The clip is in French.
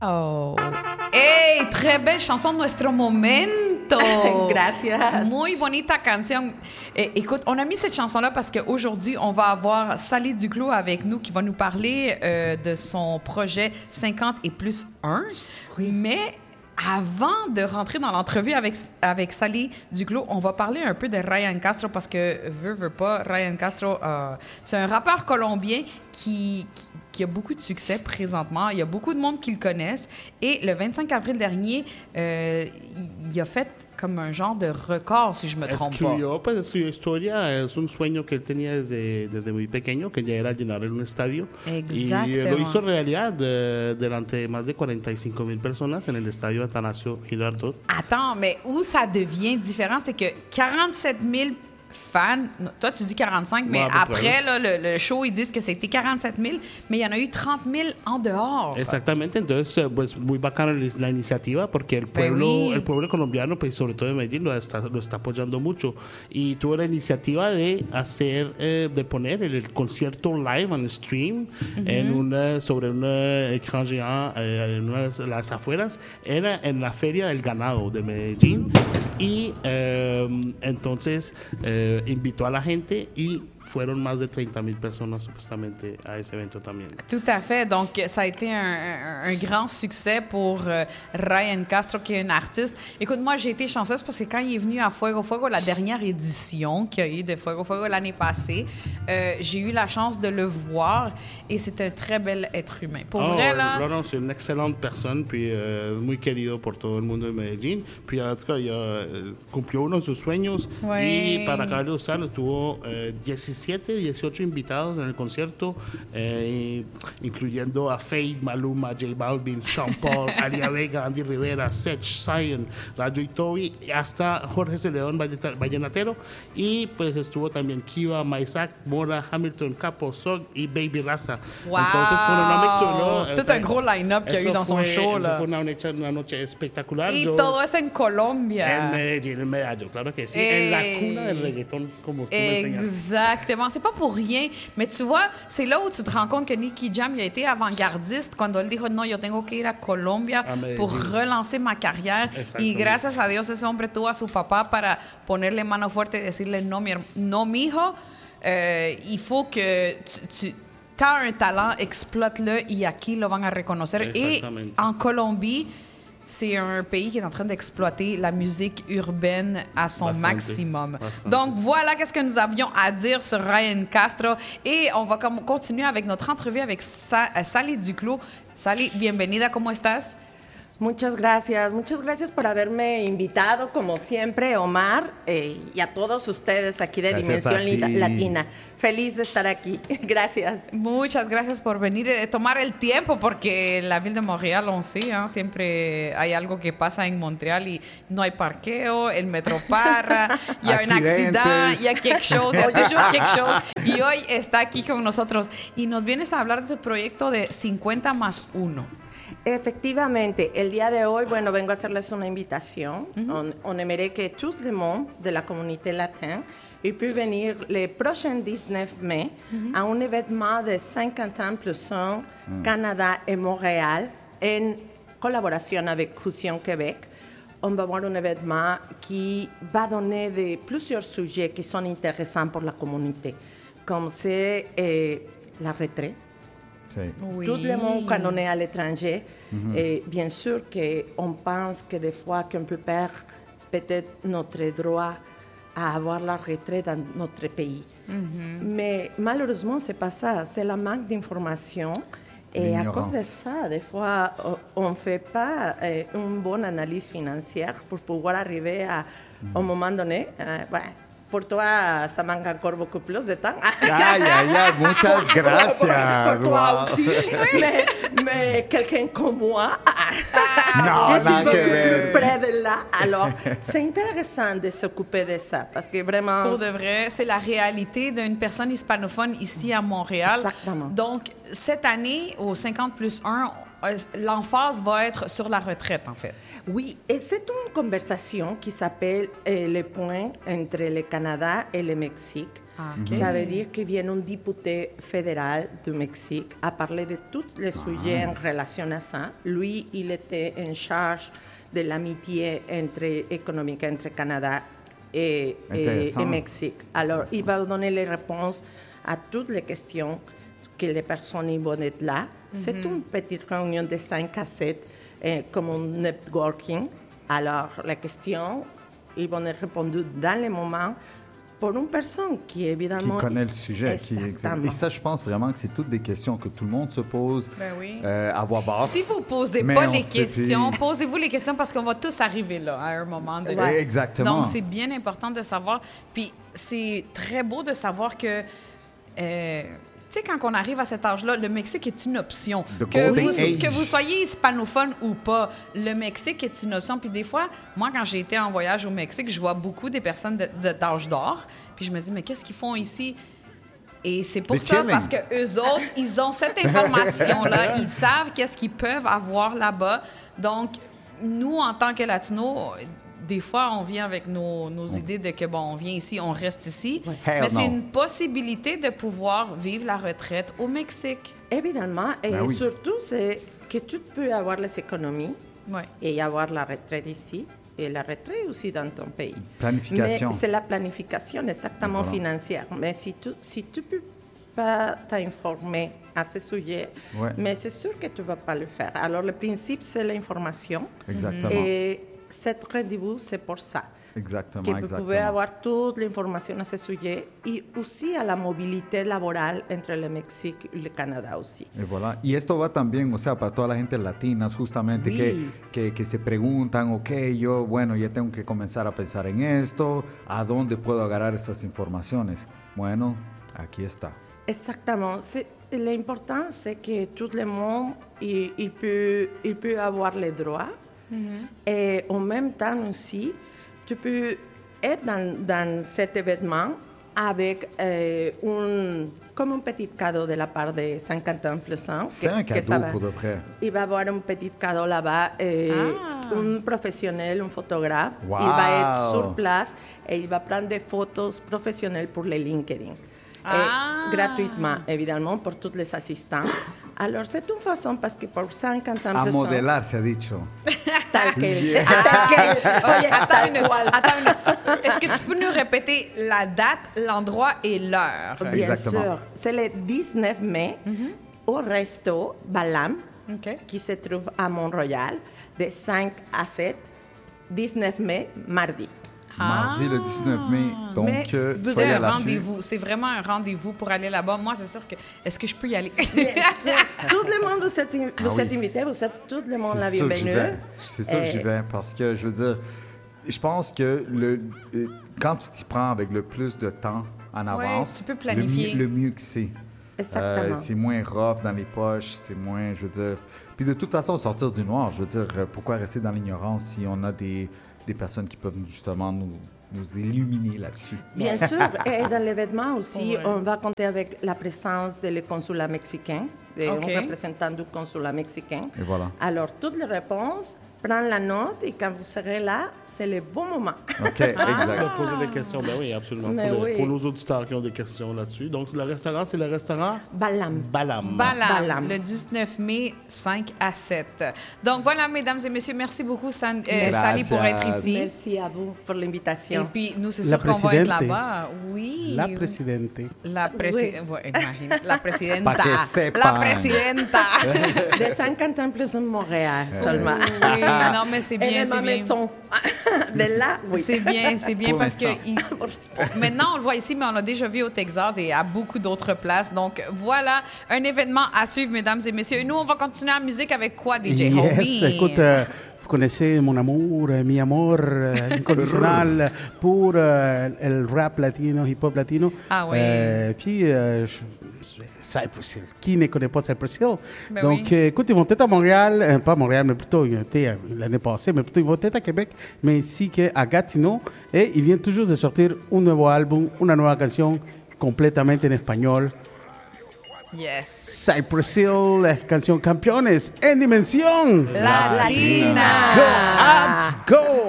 Oh. ¡Ey! Très belle chanson, Nuestro Momento. Gracias. Muy bonita canción. Écoute, on a mis cette chanson-là parce qu'aujourd'hui, on va avoir Sally Duclos avec nous qui va nous parler de son projet 50 et plus 1. Oui. Mais avant de rentrer dans l'entrevue avec Sally Duclos, on va parler un peu de Ryan Castro parce que, veut pas, Ryan Castro, c'est un rappeur colombien qui a beaucoup de succès présentement. Il y a beaucoup de monde qui le connaissent. Et le 25 avril dernier, il a fait comme un genre de record, si je me trompe pas. Escribió historia, es un sueño que él tenía desde muy pequeño, que ya era llenar un estadio. Exactement. Y lo hizo realidad delante de más de 45,000 personas en el estadio Atanasio Girardot. Attends, mais où ça devient différent, c'est que 47 000 fans, toi tu dis 45, mais après là, le show ils disent que c'était 47 000, mais il y en a eu 30 000 en dehors. Exactamente, entonces pues muy bacana la iniciativa porque el pueblo colombiano, pues sobre todo de Medellín lo está apoyando mucho y tuvo la iniciativa de hacer de poner el concierto live en stream sobre un écran géant en las afueras, era en la Feria del Ganado de Medellín y entonces invitó a la gente y fueron más de 30,000 personas supuestamente a ese evento también. Tout à fait. Donc, ça a été un grand succès pour Ryan Castro, qui est un artiste. Écoute, moi, j'ai été chanceuse parce que quand il est venu à Fuego Fuego, la dernière édition qu'il y a eu de Fuego Fuego l'année passée, j'ai eu la chance de le voir et c'est un très bel être humain. Pour vrai, là... No, c'est une excellente personne, puis muy querido por todo el mundo de Medellín. Puis en tout cas, cumplió uno de sus sueños y para acabar de usarlo tuvo 18 invitados en el concierto, incluyendo a Fade, Maluma, J Balvin, Sean Paul, Alia Vega, Andy Rivera, Sech, Zion, Rayo y Toby, hasta Jorge Celedón, vallenatero, y pues estuvo también Kiva, Maisak, Mora, Hamilton, Capo, Zog y Baby Raza. Wow. Entonces, Tout un gros line-up qu'il y a eu dans son show. Eso fue una noche espectacular. Y todo eso en Colombia. En Medellín, en Medallo, claro que sí. En la cuna del reggaetón, como tú me enseñaste. Exactement. C'est pas pour rien. Mais tu vois, c'est là où tu te rends compte que Nicky Jam il a été avant-gardiste cuando él dijo, no, yo tengo que ir a Colombia pour relancer ma carrière. Y gracias a Dios ese hombre tuvo a su papá para ponerle mano fuerte y decirle, no mijo, il faut que tu as un talent, exploite-le y aquí lo van a reconocer. Et en Colombie, c'est un pays qui est en train d'exploiter la musique urbaine à son maximum. Donc voilà qu'est-ce que nous avions à dire sur Ryan Castro. Et on va continuer avec notre entrevue avec Sally Duclos. Sally, bienvenida, ¿cómo estás? Muchas gracias por haberme invitado, como siempre, Omar, y a todos ustedes aquí de Dimensión Latina. Feliz de estar aquí. Gracias. Muchas gracias por venir y tomar el tiempo, porque la ville de Montréal, on sait, hein, siempre hay algo que pasa en Montréal y no hay parqueo, el metro para, il y a un accident, il y a quelque chose, il y a toujours quelque chose. Y hoy está aquí con nosotros y nos vienes a hablar de tu proyecto de 50 más 1. Efectivamente, el día de hoy, bueno, vengo a hacerles una invitación. On aimerait que tout le monde de la communauté latine puisse venir le prochain 19 mai à un événement de 50 ans plus 1 Canada et Montréal en collaboration avec Fusion Québec. On va avoir un événement qui va donner de plusieurs sujets qui sont intéressants pour la communauté, comme c'est la retraite. Oui. Tout le monde qu'on est à l'étranger, et bien sûr qu'on pense que des fois qu'on peut perdre peut-être notre droit à avoir la retraite dans notre pays. Mais malheureusement, c'est pas ça. C'est le manque d'information. Et à cause de ça, des fois, on ne fait pas une bonne analyse financière pour pouvoir arriver à un moment donné. Pour toi, ça manque encore beaucoup plus de temps. Muchas gracias. Pour toi aussi. Mais quelqu'un comme moi, je suis beaucoup plus près de là. Alors, c'est intéressant de s'occuper de ça parce que vraiment... Pour de vrai, c'est la réalité d'une personne hispanophone ici à Montréal. Exactement. Donc, cette année, au 50 plus 1, l'emphase va être sur la retraite, en fait. Oui, et c'est une conversation qui s'appelle le point entre le Canada et le Mexique. Okay. Ça veut dire qu'il vient un député fédéral du Mexique à parler de tous les sujets en relation à ça. Lui, il était en charge de l'amitié économique entre Canada et Mexique. Alors, il va donner les réponses à toutes les questions que les personnes vont être là. C'est une petite réunion de 5 à 7, comme un networking. Alors, les questions, ils vont être répondues dans le moment pour une personne qui, évidemment... Qui connaît le sujet. Exactement. Et ça, je pense vraiment que c'est toutes des questions que tout le monde se pose à voix basse. Si vous ne posez pas les questions, posez-vous les questions parce qu'on va tous arriver là à un moment donné. Ouais. Exactement. Donc, c'est bien important de savoir. Puis, c'est très beau de savoir que... tu sais, quand on arrive à cet âge-là, le Mexique est une option. Que vous soyez hispanophone ou pas, le Mexique est une option. Puis des fois, moi, quand j'ai été en voyage au Mexique, je vois beaucoup des personnes d'âge d'or. Puis je me dis, mais qu'est-ce qu'ils font ici? Et c'est pour ça, parce qu'eux autres, ils ont cette information-là. Ils savent qu'est-ce qu'ils peuvent avoir là-bas. Donc, nous, en tant que Latinos... Des fois, on vient avec nos idées de que, bon, on vient ici, on reste ici. Mais c'est une possibilité de pouvoir vivre la retraite au Mexique. Évidemment. Et surtout, c'est que tu peux avoir les économies et avoir la retraite ici. Et la retraite aussi dans ton pays. Planification. Mais c'est la planification exactement financière. Mais si tu peux pas t'informer à ce sujet, mais c'est sûr que tu ne vas pas le faire. Alors, le principe, c'est l'information. Exactement. Et cette rendez-vous, c'est pour ça. Exactement. Que vous pouvez avoir toute l'information à ce sujet et aussi à la movilité laboral entre le Mexique y el Canadá aussi. Y voilà. Y esto va también, o sea, para toda la gente latinas justamente que se preguntan, ok, yo, bueno, ya tengo que comenzar a pensar en esto, ¿a dónde puedo agarrar esas informaciones? Bueno, aquí está. Exactement. L'important, c'est que tout le monde il peut avoir les droits. Et en même temps aussi, tu peux être dans cet événement avec comme un petit cadeau de la part de 50 ans plus 1. C'est un cadeau pour de vrai. Il va avoir un petit cadeau là-bas, un professionnel, un photographe. Wow. Il va être sur place et il va prendre des photos professionnelles pour les LinkedIn. Gratuitement, évidemment, pour tous les assistants. Alors, c'est une façon, parce que pour 50 ans... A modelar, se ha dicho. Tal quel. Oye, attends une minute. Est-ce que tu peux nous répéter la date, l'endroit et l'heure? Bien sûr. C'est le 19 mai au resto Balam, qui se trouve à Mont-Royal, de 5 à 7, 19 mai, mardi. Mardi, le 19 mai. Donc, c'est un rendez-vous. C'est vraiment un rendez-vous pour aller là-bas. Moi, c'est sûr que... Est-ce que je peux y aller? Bien sûr. Tout le monde vous êtes invité. Vous êtes tout le monde la bienvenue. C'est sûr que j'y vais. Parce que, je veux dire, je pense que quand tu t'y prends avec le plus de temps en avance, tu peux planifier. Le mieux que c'est. Exactement. C'est moins rough dans les poches, c'est moins, je veux dire... Puis de toute façon, sortir du noir, je veux dire, pourquoi rester dans l'ignorance si on a des personnes qui peuvent justement nous illuminer là-dessus. Bien sûr. Et dans l'événement aussi, on va compter avec la présence du consulat mexicain, d'un représentant du consulat mexicain. Et voilà. Alors, toutes les réponses, prends la note et quand vous serez là, c'est le bon moment. OK, exact. Poser des questions, ben oui, absolument. Pour nos auditeurs qui ont des questions là-dessus. Donc, le restaurant, c'est le restaurant? Balam. Le 19 mai, 5 à 7. Donc, voilà, mesdames et messieurs, merci beaucoup, Sally, pour être ici. Merci à vous pour l'invitation. Et puis, nous, c'est sûr qu'on va être là-bas. Oui. La présidente. La présidenta. Para que sepan. La présidenta. De 50 ans plus en Montréal seulement. Oui, non, mais c'est bien, c'est bien. De là, oui. C'est bien Pour parce que maintenant, on le voit ici, mais on l'a déjà vu au Texas et à beaucoup d'autres places. Donc, voilà un événement à suivre, mesdames et messieurs. Et nous, on va continuer la musique avec quoi, DJ Homie? Écoute, vous connaissez mon amour, mi amor inconditionnel pour le rap latino, hip-hop latino. Ah oui. Puis, Cypress Hill. Qui ne connaît pas Cypress Hill? Ben Donc, écoute, ils vont être à Montréal, pas à Montréal, mais plutôt, ils ont été l'année passée, mais plutôt, ils vont être à Québec, mais ainsi qu'à Gatineau. Et ils viennent toujours de sortir un nouveau album, una nueva canción, completamente en español. Yes. Cypress Hill, la canción Campeones en Dimensión Latina. Go, Abs, go.